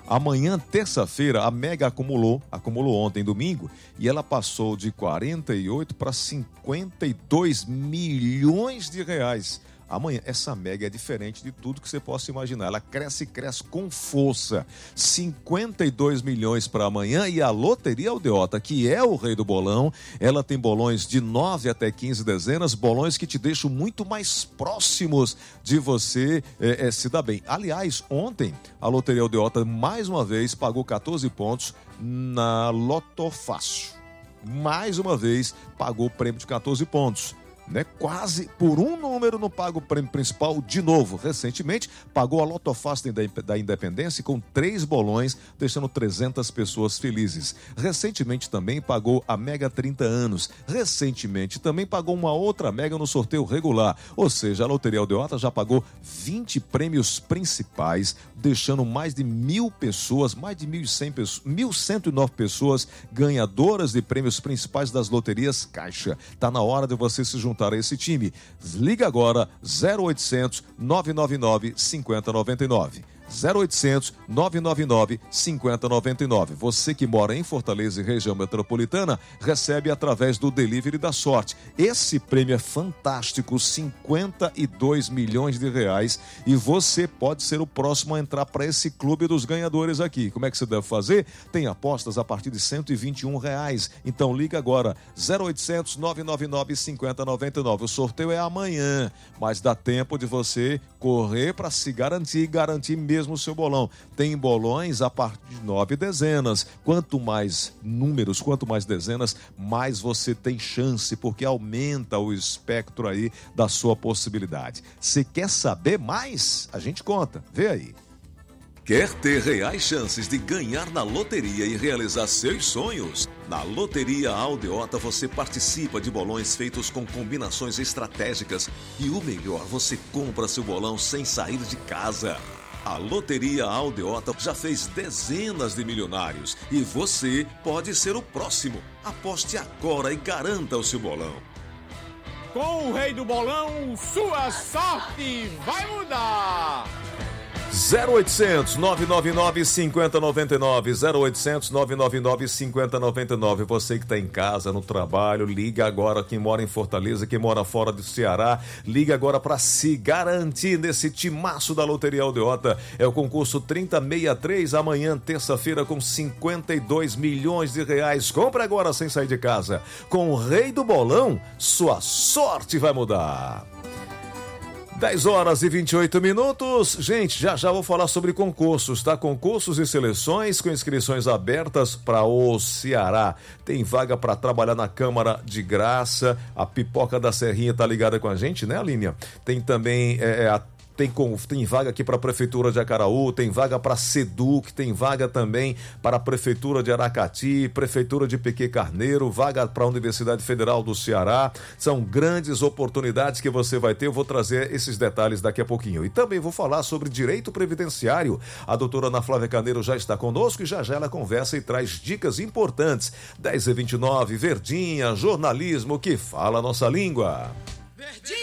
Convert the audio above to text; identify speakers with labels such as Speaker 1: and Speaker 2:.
Speaker 1: Amanhã, terça-feira, a Mega acumulou ontem, domingo, e ela passou de 48 para 52 milhões de reais. Amanhã, essa Mega é diferente de tudo que você possa imaginar. Ela cresce com força. 52 milhões para amanhã. E a Loteria Aldeota, que é o rei do bolão, ela tem bolões de 9 até 15 dezenas, bolões que te deixam muito mais próximos de você se dar bem. Aliás, ontem, a Loteria Aldeota, mais uma vez, pagou 14 pontos na Loto Fácil. Mais uma vez, pagou o prêmio de 14 pontos. Quase por um número não paga o prêmio principal de novo. Recentemente, pagou a Loto Fácil da Independência com 3 bolões, deixando 300 pessoas felizes. Recentemente também pagou a Mega 30 anos. Recentemente também pagou uma outra Mega no sorteio regular. Ou seja, a Loteria Aldeota já pagou 20 prêmios principais, deixando mais de 1.000 pessoas, mais de 1.100 pessoas, 1.109 pessoas ganhadoras de prêmios principais das loterias Caixa. Tá na hora de você se juntar a esse time. Liga agora 0800 999 5099. 0800 999 5099. Você que mora em Fortaleza e região metropolitana recebe através do Delivery da Sorte. Esse prêmio é fantástico, 52 milhões de reais, e você pode ser o próximo a entrar para esse clube dos ganhadores aqui. Como é que você deve fazer? Tem apostas a partir de R$121. Então liga agora 0800 999 5099. O sorteio é amanhã, mas dá tempo de você correr para se garantir mesmo o seu bolão. Tem bolões a partir de 9 dezenas. Quanto mais números, quanto mais dezenas, mais você tem chance, porque aumenta o espectro aí da sua possibilidade. Se quer saber mais, a gente conta. Vê aí.
Speaker 2: Quer ter reais chances de ganhar na loteria e realizar seus sonhos? Na Loteria Aldeota você participa de bolões feitos com combinações estratégicas e o melhor, você compra seu bolão sem sair de casa. A Loteria Aldeota já fez dezenas de milionários e você pode ser o próximo. Aposte agora e garanta o seu bolão.
Speaker 3: Com o rei do bolão, sua sorte vai mudar!
Speaker 1: 0800 999 5099. 0800 999 5099. Você que está em casa, no trabalho, liga agora. Quem mora em Fortaleza, quem mora fora do Ceará, liga agora para se garantir nesse timaço da Loteria Aldeota. É o concurso 3063, amanhã, terça-feira, com 52 milhões de reais. Compre agora sem sair de casa. Com o rei do bolão, sua sorte vai mudar. 10 horas e 28 minutos. Gente, já vou falar sobre concursos, tá? Concursos e seleções com inscrições abertas para o Ceará. Tem vaga para trabalhar na Câmara de Graça. A Pipoca da Serrinha tá ligada com a gente, né, Aline? Tem também tem vaga aqui para a Prefeitura de Acaraú, tem vaga para Seduc, tem vaga também para a Prefeitura de Aracati, Prefeitura de Pequê Carneiro, vaga para a Universidade Federal do Ceará. São grandes oportunidades que você vai ter. Eu vou trazer esses detalhes daqui a pouquinho. E também vou falar sobre direito previdenciário. A doutora Ana Flávia Carneiro já está conosco e já ela conversa e traz dicas importantes. 10h29, Verdinha, jornalismo que fala a nossa língua.